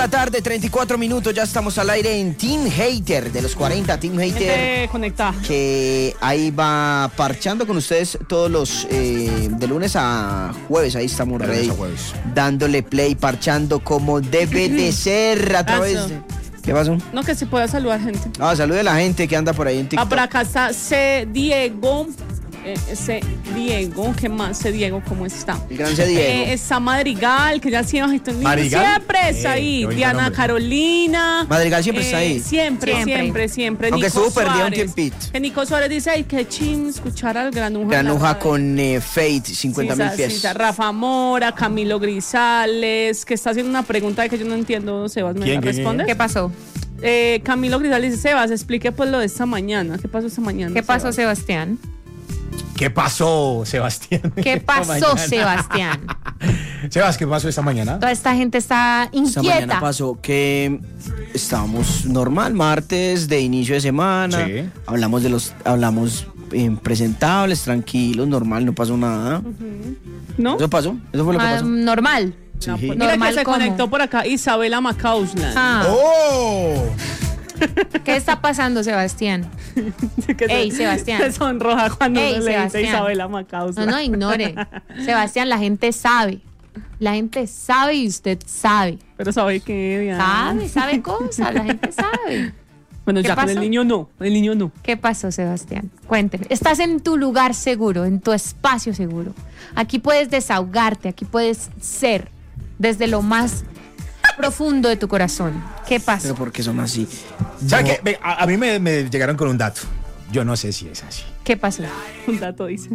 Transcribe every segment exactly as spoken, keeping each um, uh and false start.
la tarde, treinta y cuatro minutos, ya estamos al aire en Team Hater, de los cuarenta, Team Hater. Conecta. Que ahí va parchando con ustedes todos los, eh, de lunes a jueves, ahí estamos ready, dándole play, parchando como debe de ser a través de... ¿Qué pasó? No, que se pueda saludar gente. Ah, salude a la gente que anda por ahí en TikTok. Ah, por acá está C. Diego. Eh, C. Diego, ¿qué más? C. Diego, ¿cómo está? El gran C. Diego. Eh, está Madrigal, que ya siempre está ¿Madrigal? Siempre está ahí. Eh, Diana nombre. Carolina. Madrigal siempre eh, está ahí. Siempre, siempre, siempre, siempre. Aunque Nico estuvo perdida un Suárez, tiempito. Que Nico Suárez dice, ay, qué chin escuchar al Granuja. Granuja con eh, Fate, cincuenta mil sí, pies. sí, sí, Rafa Mora, Camilo Grisales, que está haciendo una pregunta que yo no entiendo, Sebas, ¿me ¿Quién, la quién, responde? quién? ¿Qué pasó? Eh, Camilo Grisales dice, Sebas, explique pues lo de esta mañana. ¿Qué pasó esta mañana? ¿Qué pasó, Sebas? Sebastián? ¿Qué pasó, Sebastián? ¿Qué esta pasó, mañana? Sebastián? Sebas, ¿qué pasó esta mañana? Toda esta gente está Esta mañana inquieta. pasó que estábamos normal, martes de inicio de semana. Sí. Hablamos de los, hablamos eh, presentables, tranquilos, normal, no pasó nada. ¿No? Eso pasó, eso fue lo que Ah, pasó. normal. Sí. No, pues mira Normal, que se ¿cómo? conectó por acá Isabela Macausland. Ah, ¡Oh! ¿qué está pasando, Sebastián? Que Ey, se- Sebastián. Se sonroja cuando Ey, uno le dice Sebastián. Isabela No, Macausland. no, ignore. Sebastián, la gente sabe. La gente sabe y usted sabe. Pero sabe que Diana? Sabe, sabe cosas, la gente sabe. Bueno, ¿Qué ya con pasó? el niño no, el niño no. ¿Qué pasó, Sebastián? Cuénteme. Estás en tu lugar seguro, en tu espacio seguro. Aquí puedes desahogarte, aquí puedes ser desde lo más profundo de tu corazón. ¿Qué Pero pasó? ¿por qué son así? ¿Sabes Yo- qué? Ve, A, a mí me, me llegaron con un dato. Yo no sé si es así. ¿Qué pasó? Un dato dice.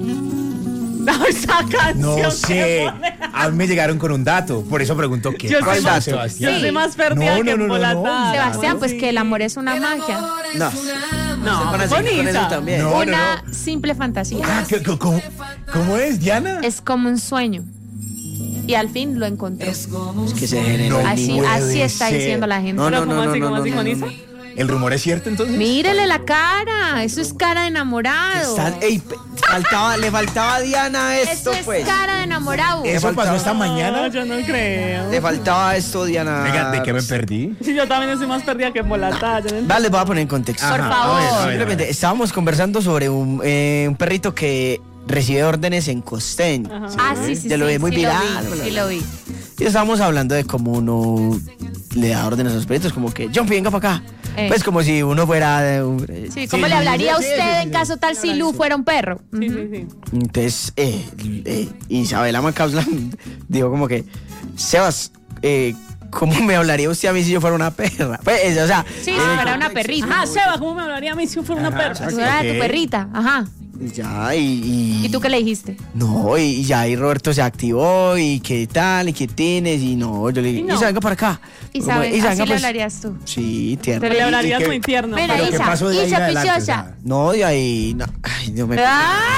No, esa canción. No que sé. pone. A mí me llegaron con un dato. Por eso pregunto qué Yo pasó, soy más- Sebastián. Yo soy más perdida No, que no, no, no, no. embolatada. Sebastián, pues Sí. que el amor es una magia. No, No, se van a seguir con bonita. eso también. No. Una simple fantasía. Ah, ¿qué- qué- ¿cómo, ¿Cómo es, Diana? Es como un sueño. Y al fin lo encontró. Es que se generó el Así, niño. puede así está ser. diciendo la gente. No, Pero no, ¿cómo no, así, no, cómo no, así no, con no, Isa? no. ¿El rumor es cierto entonces? Mírele la cara. Eso es cara de enamorado. Está- ey, pe- faltaba, le faltaba a Diana esto, Eso es pues. cara de enamorado. ¿Eso faltaba- pasó esta No, mañana? yo no creo. Le faltaba esto, Diana. Venga, ¿de qué me perdí? Yo también estoy más perdida que embolatada. yo no entiendo. Vale, les voy a poner en contexto. Por Ajá, favor. a ver, a ver, a ver. Simplemente estábamos conversando sobre un, eh, un perrito que recibe órdenes en costeño. Ajá. Ah, sí, sí, Ya sí. lo vi muy sí viral, Lo vi, bla, sí bla, lo vi. Y estábamos hablando de cómo uno le da órdenes a los perritos, como que, Jumpy, venga para acá. Eh. Pues como si uno fuera... de un- eh, Sí, ¿cómo Sí, le hablaría a sí, sí, usted sí, en sí. caso tal si Lu fuera un perro? Sí, Ujú. sí, sí. Entonces, eh, eh, Isabela Macausland dijo como que, Sebas, eh, ¿cómo me hablaría usted a mí si yo fuera una perra? Pues, o sea... Sí, eh, si fuera una perrita. Ajá, Seba, ¿cómo me hablaría a mí si yo fuera una Ajá, perra? exacto. Tú eras tu Ok. perrita, ajá. y ya, y, y... ¿Y tú qué le dijiste? No, y, y ya ahí Roberto se activó, y qué tal, y qué tienes, y no, yo le dije, Y no. Isa, venga para acá. Isabel, Como, Isa, así venga, le pues. hablarías tú. Sí, tierno. Te le hablarías ¿Y qué? muy tierno. Mira, ¿Pero qué Isa, pasó de ahí en Isa adelante? Piciosa. O sea, No, de ahí, no, ay, Dios me...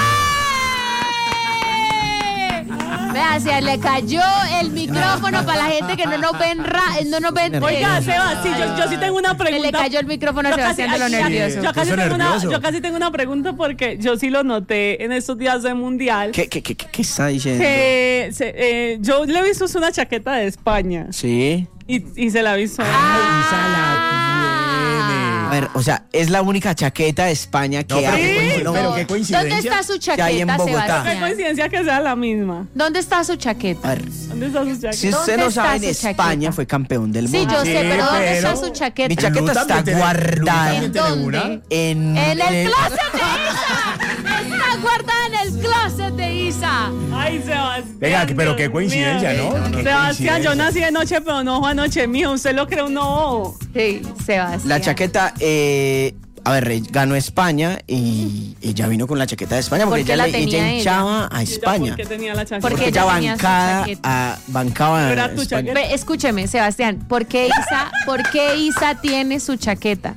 ¡Ay! Vea, se le cayó el micrófono para la gente que no nos ven, ra no nos ven. Oiga, eh, Seba, sí, yo, yo sí tengo una Se pregunta. le cayó el micrófono a Yo casi- Sebastián de lo ay, ay, nervioso. Yo casi, Puso tengo una, nervioso. yo casi tengo una pregunta porque yo sí lo noté en estos días de mundial. ¿Qué, qué, qué, qué, qué está diciendo? Que se- eh, yo le he visto una chaqueta de España Sí. y, y se la he visto. Ah. Isa la A ver, o sea, es la única chaqueta de España que No, pero hay qué en coincidencia, Colombia. pero qué coincidencia. ¿Dónde está su Que hay en chaqueta, Bogotá. Qué Sebastián? coincidencia que sea la misma. ¿Dónde está su A chaqueta? ver, ¿Dónde está su chaqueta? si usted ¿Dónde no está sabe, en su España chaqueta? fue campeón del Sí, mundo. yo sé, Sí, pero ¿dónde pero- está su chaqueta? Mi chaqueta Lu está también tiene- guardada. Lu también ¿En tiene dónde? una. En, En el el- closet de Isa. Está guardada en el closet de Isa. Ay, Sebastián. Venga, que- pero qué Dios coincidencia, mío. ¿no? Qué Sebastián, yo coincidencia. nací de noche, pero no fue anoche mío. Usted lo cree o no. Sí, Sebastián. La chaqueta, eh, a ver, re- ganó España y ella vino con la chaqueta de España porque ¿Por qué ella, la le- tenía ella ella? hinchaba a España. ¿Por qué tenía la chaqueta? ¿Por Porque qué ella ella tenía su bancada chaqueta? a, bancaba Era a tu España. chaqueta. Ve, escúcheme, Sebastián, ¿por qué Isa, ¿por qué Isa tiene su chaqueta?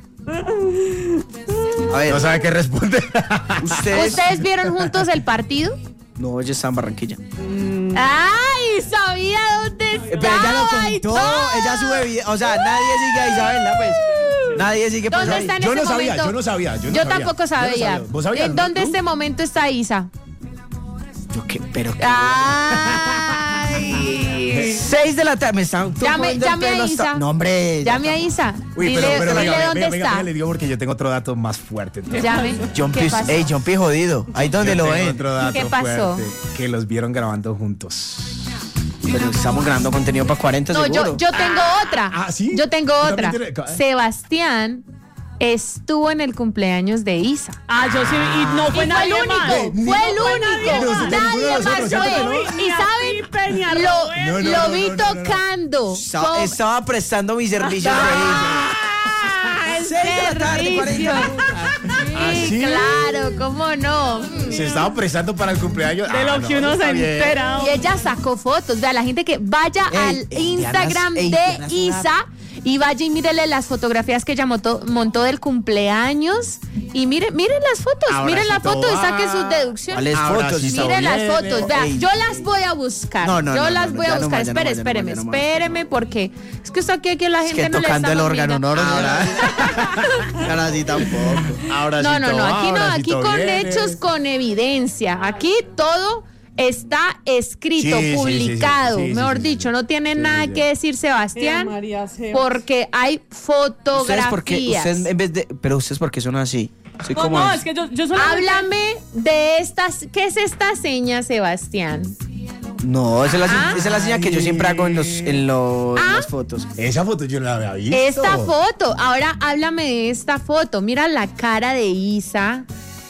A ver, No sabe qué responder. ustedes... ¿Ustedes vieron juntos el partido? No, ella está en Barranquilla. ¡Ay! Sabía dónde Eh, Pero ella lo estaba. contó, ella sube video, o sea, nadie sigue a Isabela, pues. Nadie sigue pues ¿Dónde ahí. está en Yo ese no sabía, momento? yo no sabía, yo no Yo sabía. tampoco Yo no sabía. sabía. ¿Vos sabías, ¿En no? dónde ¿Tú? este momento está Isa? Yo qué, pero qué. ¡Ay! Seis de la tarde. Me están Llame, llame a Isa. No, hombre. Llame a Isa. Uy, dile, pero, pero dile venga, dónde venga, venga, está. venga, le digo porque yo tengo otro dato más fuerte. entonces. Llame. John ¿Qué P. pasó? Ey, John P. jodido. Ahí donde Yo lo tengo ven. otro dato ¿Qué pasó? fuerte, que los vieron grabando juntos. Pero estamos grabando contenido para cuarenta No, seguro. yo, yo tengo otra. ah, ¿sí? Yo tengo ¿Tú otra. también tienes- Sebastián estuvo en el cumpleaños de Isa. Ah, yo sí, y no fue Y nadie fue el más. único, Ni- fue el no fue único. nadie más. Nadie Ninguno de más nosotros, ¿cierto que fue. no? Y Ni a saben, Pipe, ni a lo, Roberto. No, no, lo no, vi no, no, no, no. tocando. Estaba, con- estaba prestando mi servicio de Isa. Ah, el Seis de la tarde, servicio. cuarenta. ¿Ah, Sí, sí? claro, cómo no. Se estaba prestando para el cumpleaños. De lo Ah, que no, uno está se bien. entera. Y ella sacó fotos. Vea, la gente que vaya Ey, al ey, Instagram Diana, ey, de Diana es una- Isa y vaya y mírele las fotografías que ella montó, montó del cumpleaños. Y miren, miren las fotos, miren la Abracito, foto y ah. saquen sus deducciones. ¿Cuáles Ahora fotos? sí Isa? Miren las viene. fotos, vea, Ey. yo las voy a buscar. No, no, yo no, las no, voy ya a no buscar. más, ya no espere, más, ya no espéreme, más, ya no más. espéreme, porque es que esto aquí, aquí a la Es gente que no le tocando el estamos órgano, no, mirando. ahora. Ahora sí tampoco. Ahora No, sí no, no, todo, aquí no, ahora sí aquí todo con viene. hechos, con evidencia. Aquí todo está escrito, Sí, sí, sí, sí, publicado. sí, sí, Mejor sí, sí, dicho, sí. no tiene Sí, nada sí. que decir Sebastián, Eh, María Sebas. porque hay Ustedes porque fotografías. ustedes en vez de, pero ustedes porque son así. Soy No, como no, es que yo, yo solamente... Háblame de estas. ¿Qué es esta seña, Sebastián? No, esa es la, Ah. esa es la señal que yo siempre hago en los en, los- en Ah. las fotos. Esa foto yo no la había visto. Esta foto. Ahora háblame de esta foto. Mira la cara de Isa.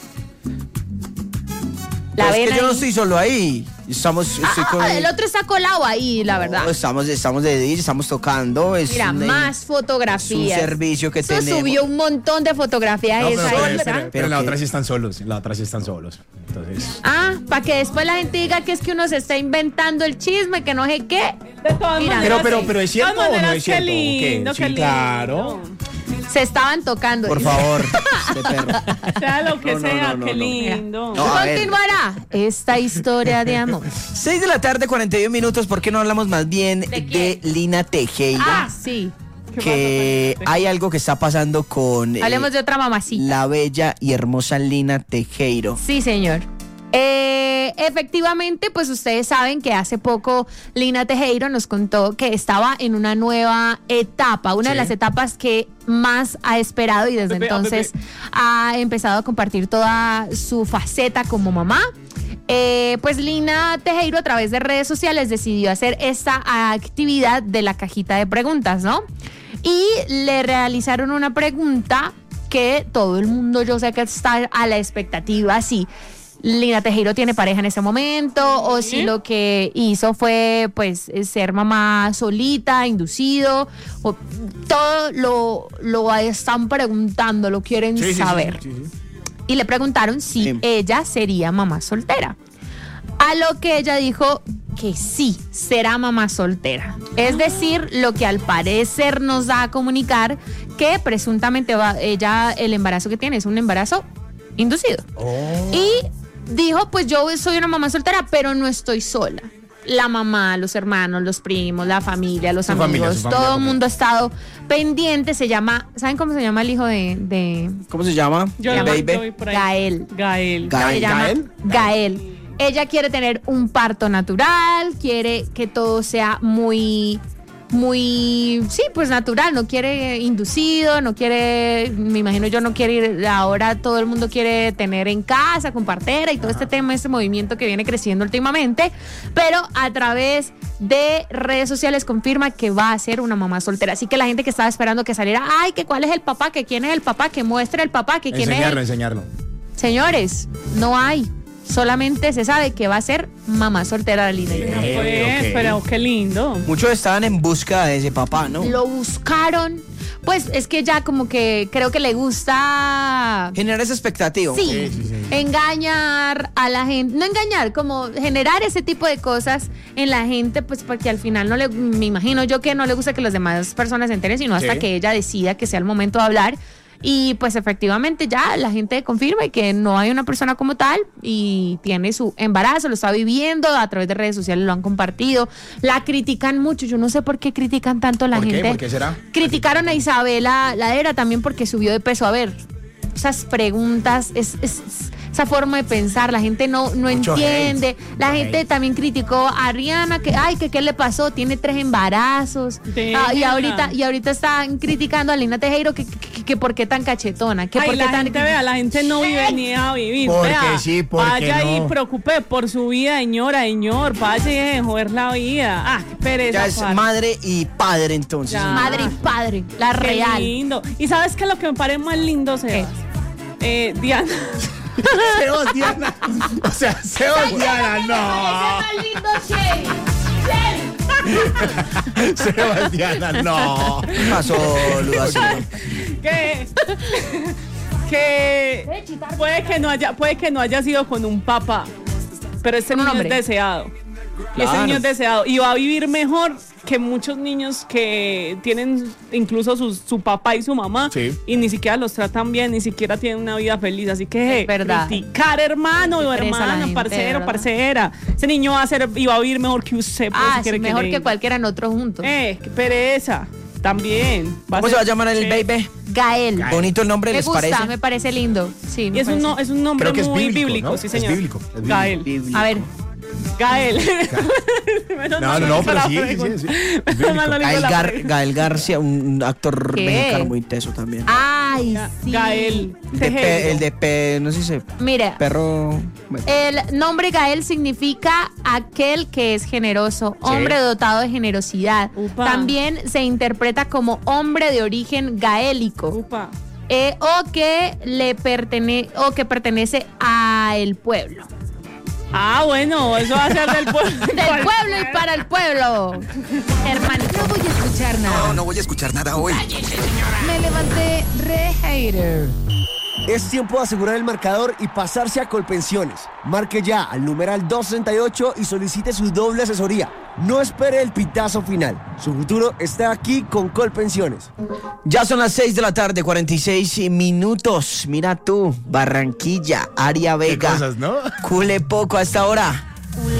La Pero es ven que yo no ahí. estoy solo ahí. Estamos, estoy Ah, con el otro está colado ahí, la verdad. No, estamos, estamos de D J, estamos tocando. Es Mira, un- más fotografías. es un servicio que Eso tenemos. subió un montón de fotografías No, pero, esa pero, Isa. pero- pero Pero en la que- otra sí están solos. En la otra sí están solos. Entonces. Ah, para que después la gente diga que es que uno se está inventando el chisme, que no sé qué. De todas Mira. maneras, Pero, pero, sí. pero ¿es cierto De todas o no maneras, es cierto? Qué ¿O qué? lindo, Sí, qué lindo. claro. Se estaban tocando. Por dice. favor, este perro. Sea lo que No, no, sea, no, no, qué no. lindo. No, a ver. Continuará esta historia de amor. seis de la tarde, cuarenta y un minutos. ¿Por qué no hablamos más bien ¿De de, quién? Lina Tejeda? Ah, sí. ¿Qué Que pasa con hay algo que está pasando con eh, Hablemos de otra mamacita. la bella y hermosa Lina Tejero. Sí, señor. Eh, efectivamente, pues ustedes saben que hace poco Lina Tejero nos contó que estaba en una nueva etapa, una de Sí. las etapas que más ha esperado y desde Pepe, ah, entonces Pepe. ha empezado a compartir toda su faceta como mamá. Eh, pues Lina Tejero a través de redes sociales decidió hacer esta actividad de la cajita de preguntas, ¿no? Y le realizaron una pregunta que todo el mundo, yo sé que está a la expectativa, si Lina Tejero tiene pareja en ese momento o si lo que hizo fue pues ser mamá solita, inducido, o todo lo, lo están preguntando, lo quieren Sí, sí, sí, saber. sí, sí, sí. Y le preguntaron si Sí. ella sería mamá soltera. A lo que ella dijo que sí, será mamá soltera. Es decir, lo que al parecer nos da a comunicar que presuntamente va, ella, el embarazo que tiene es un embarazo inducido. Oh. Y dijo, pues yo soy una mamá soltera, pero no estoy sola. La mamá, los hermanos, los primos, la familia, los Su amigos, familia, su familia todo el completa. mundo ha estado pendiente. Se llama, ¿saben cómo se llama el hijo de, de ¿Cómo se llama? Yo, El yo baby. voy por ahí. Gael? Gael. Gael. Se llama ¿Gael? Gael. Ella quiere tener un parto natural, quiere que todo sea muy, muy, sí, pues natural, no quiere inducido, no quiere, me imagino yo, no quiere ir, ahora todo el mundo quiere tener en casa, con partera y todo este tema, este movimiento que viene creciendo últimamente, pero a través de redes sociales confirma que va a ser una mamá soltera. Así que la gente que estaba esperando que saliera, ay, que cuál es el papá, que quién es el papá, que muestre el papá, que quién es el... Enseñarlo, enseñarlo. Señores, no hay. Solamente se sabe que va a ser mamá soltera de Lina. No, Eh, pues, ok. pero qué lindo. Muchos estaban en busca de ese papá, ¿no? Lo buscaron. Pues es que ya como que creo que le gusta... Generar esa expectativa. Sí, Sí, sí, sí. engañar a la gente, no engañar, como generar ese tipo de cosas en la gente, pues porque al final no le, me imagino yo que no le gusta que las demás personas se enteren, sino hasta Sí. que ella decida que sea el momento de hablar. Y pues efectivamente ya la gente confirma que no hay una persona como tal y tiene su embarazo, lo está viviendo, a través de redes sociales lo han compartido, la critican mucho, yo no sé por qué critican tanto a la ¿Por qué? gente. ¿Por qué será? Criticaron a Isabela Ladera también porque subió de peso. A ver, esas preguntas, es, es- esa forma de pensar, la gente no, no entiende, hate. la Mucho gente hate. también criticó a Ariana, que ay, que qué le pasó, tiene tres embarazos, ah, y ahorita y ahorita están criticando a Lina Tejero que, que, que por qué tan cachetona, que Ay, por qué la tan... gente, vea, la gente no vive ni a vivir. Porque vea, sí, porque vaya no. y preocupe por su vida, señora, señor. Vaya y deje de joder la vida. Ah, qué pereza. Ya es parce. madre y padre entonces. Ya. Madre y padre, la Qué real. lindo. ¿Y sabes qué es lo que me parece más lindo, Sebas? Eh, Diana. Sebas Diana. O sea, Sebas Diana, no. Sebas Diana, no. ¿Qué pasó, Ludacino? que que puede que no haya puede que no haya sido con un papá, pero este Con un niño es hombre. deseado. Y ese Claro. niño es deseado y va a vivir mejor que muchos niños que tienen incluso su, su papá y su mamá Sí. y ni siquiera los tratan bien, ni siquiera tienen una vida feliz. Así que Es verdad. criticar, hermano o Qué pereza la hermana, gente, parcero, ¿verdad? parcera. Ese niño va a ser y va a vivir mejor que usted. pues, Ah, si sí, quiere mejor le que diga. cualquiera nosotros juntos. Eh, qué pereza. También. ¿Cómo se va a llamar el chévere. baby? Gael. Bonito el nombre, Me ¿les gusta, parece? me parece lindo. Sí, me Y es un, parece. no- es un nombre Creo que es muy bíblico, bíblico, ¿no? sí Es señor. bíblico, es bíblico. Gael. A ver, Gael. Menos No, mal no, no, hizo pero la sí, sí, pregunta. sí, sí. Es Menos mal no le hizo Gael, la Gar- pregunta. Gael García, un actor ¿Qué? mexicano muy teso también. ay, Ga- sí. Gael. El de, Tejero. pe- el de pe- no sé si se Mira, perro. bueno. el nombre Gael significa aquel que es generoso, hombre dotado de generosidad. Upa. También se interpreta como hombre de origen gaélico. Upa. eh, o que le pertene o que pertenece al pueblo. Ah, bueno, eso va a ser del pueblo. Del pueblo y para el pueblo. Hermano, no voy a escuchar nada. No, no voy a escuchar nada hoy. Me levanté re hater. Es tiempo de asegurar el marcador y pasarse a Colpensiones. Marque ya al numeral doscientos sesenta y ocho y solicite su doble asesoría. No espere el pitazo final. Su futuro está aquí con Colpensiones. Ya son las seis de la tarde, cuarenta y seis minutos. Mira tú, Barranquilla, Área Qué Vega. cosas, ¿no? Cule poco a esta hora.